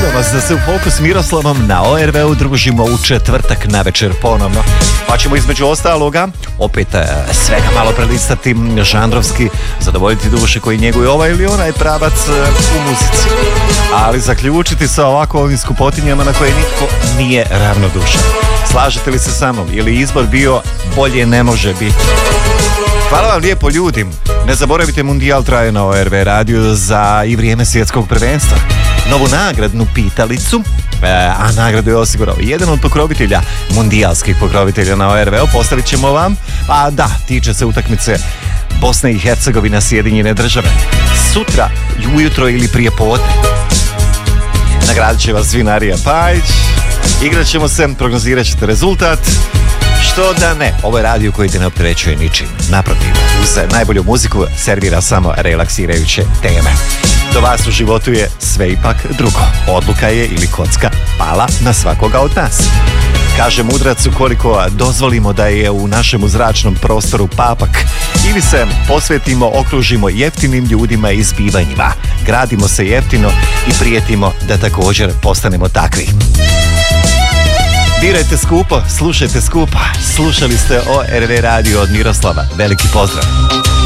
Pozivam vas da se u Fokus Miroslavom na ORV-u družimo u četvrtak navečer ponovno. Pa ćemo između ostaloga opet svega malo prelistati žanrovski, zadovoljiti duše koji njeguju ovaj ili onaj pravac u muzici. Ali zaključiti sa ovim skupotinjama na koje nitko nije ravnodušan. Slažete li se sa mnom? Ili izbor bio bolje ne može biti? Hvala vam lijepo ljudi. Ne zaboravite, Mundijal traje na ORV radiju za i vrijeme svjetskog prvenstva. Novu nagradnu pitalicu, a nagradu je osigurao jedan od pokrovitelja, mundijalskih pokrovitelja na ORV-u, postavit ćemo vam, pa da, tiče se utakmice Bosne i Hercegovina, Sjedinjene Države. Sutra, ujutro ili prije podne. Nagradit će vas Vinarija Pajić, igrat ćemo se, prognozirat ćete rezultat. Što da ne, ovo je radio koji te ne opterećuje ničim. Naprotiv, uz najbolju muziku servira samo relaksirajuće teme. Do vas u životu je sve ipak drugo. Odluka je ili kocka pala na svakoga od nas. Kaže mudrac, ukoliko dozvolimo da je u našem zračnom prostoru papak, ili se posvetimo, okružimo jeftinim ljudima i zbivanjima, gradimo se jeftino i prijetimo da također postanemo takvi. Birajte skupo, slušajte skupo. Slušali ste ORV radio od Miroslava. Veliki pozdrav.